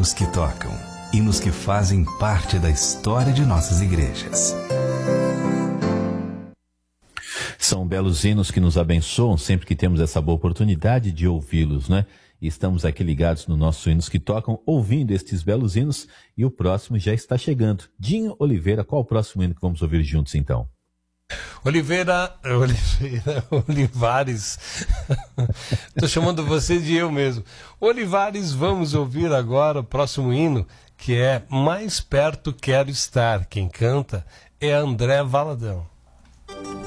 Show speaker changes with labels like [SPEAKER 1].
[SPEAKER 1] hinos que tocam, hinos que fazem parte da história de nossas igrejas.
[SPEAKER 2] São belos hinos que nos abençoam sempre que temos essa boa oportunidade de ouvi-los, né? E estamos aqui ligados no nosso Hinos que Tocam, ouvindo estes belos hinos, e o próximo já está chegando. Dinho Oliveira, qual o próximo hino que vamos ouvir juntos então?
[SPEAKER 3] Olivares. Estou chamando você de eu mesmo. Olivares, vamos ouvir agora o próximo hino, que é Mais Perto Quero Estar. Quem canta é André Valadão.